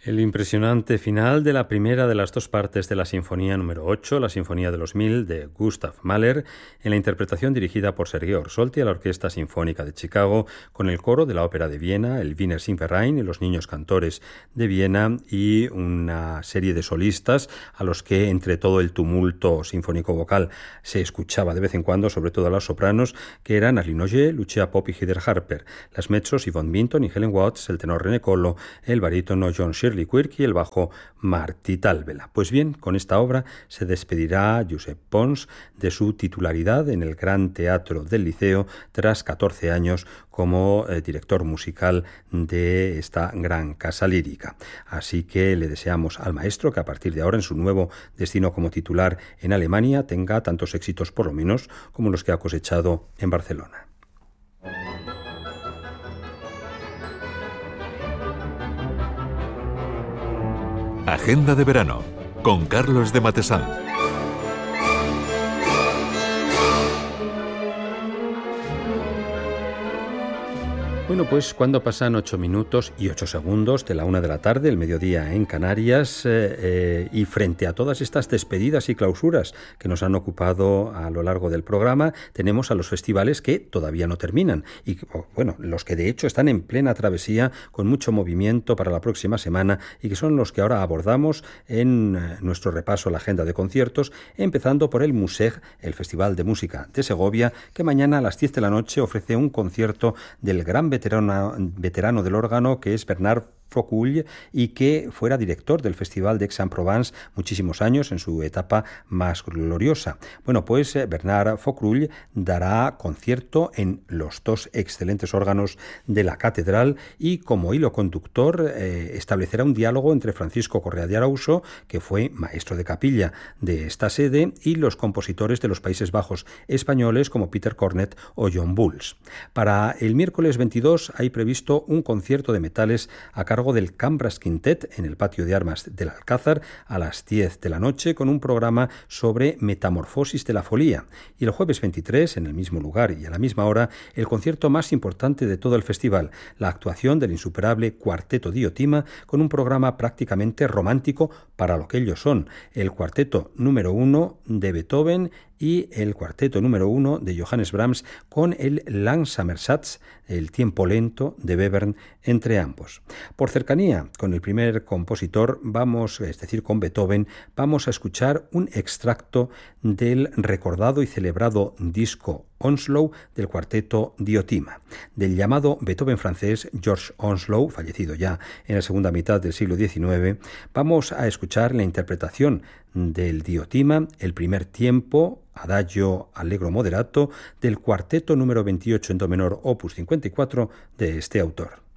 El impresionante final de la primera de las dos partes de la Sinfonía número 8, la Sinfonía de los 1000 de Gustav Mahler, en la interpretación dirigida por Sergei Orsolti a la Orquesta Sinfónica de Chicago, con el coro de la Ópera de Viena, el Wiener Singverein y los Niños Cantores de Viena, y una serie de solistas a los que, entre todo el tumulto sinfónico vocal, se escuchaba de vez en cuando, sobre todo a las sopranos, que eran Arlene Auger, Lucia Pope y Heather Harper, las mezzos Yvonne Minton y Helen Watts, el tenor René Collo, el barítono John Shirley Quirk y el bajo Martí Talvela. Pues bien, con esta obra se despedirá Josep Pons de su titularidad en el Gran Teatro del Liceo tras 14 años como director musical de esta gran casa lírica. Así que le deseamos al maestro que a partir de ahora, en su nuevo destino como titular en Alemania, tenga tantos éxitos por lo menos como los que ha cosechado en Barcelona. Agenda de verano con Carlos de Matesán. Bueno, pues cuando pasan 8 minutos y 8 segundos de la 1 de la tarde, el mediodía en Canarias, y frente a todas estas despedidas y clausuras que nos han ocupado a lo largo del programa, tenemos a los festivales que todavía no terminan y, bueno, los que de hecho están en plena travesía con mucho movimiento para la próxima semana y que son los que ahora abordamos en nuestro repaso a la agenda de conciertos, empezando por el Museg, el Festival de Música de Segovia, que mañana a las 10 de la noche ofrece un concierto del gran veterano del órgano, que es Bernard Focul, y que fuera director del Festival de Aix-en-Provence muchísimos años en su etapa más gloriosa. Bueno, pues Bernard Focul dará concierto en los dos excelentes órganos de la catedral y como hilo conductor establecerá un diálogo entre Francisco Correa de Arauso, que fue maestro de capilla de esta sede, y los compositores de los Países Bajos españoles como Peter Cornet o John Bulls. Para el miércoles 22 hay previsto un concierto de metales a cargo del Cambras Quintet en el patio de armas del Alcázar a las 10 de la noche, con un programa sobre metamorfosis de la folía. Y el jueves 23, en el mismo lugar y a la misma hora, el concierto más importante de todo el festival, la actuación del insuperable Cuarteto Diotima, con un programa prácticamente romántico para lo que ellos son: el Cuarteto número 1 de Beethoven y el Cuarteto número 1 de Johannes Brahms, con el Langsamer Satz, el tiempo lento, de Webern, entre ambos. Por cercanía con el primer compositor, es decir, con Beethoven, vamos a escuchar un extracto del recordado y celebrado disco Onslow del Cuarteto Diotima. Del llamado Beethoven francés George Onslow, fallecido ya en la segunda mitad del siglo XIX, vamos a escuchar la interpretación del Diotima, el primer tiempo, Adagio Allegro Moderato, del Cuarteto número 28 en do menor, opus 54, de este autor.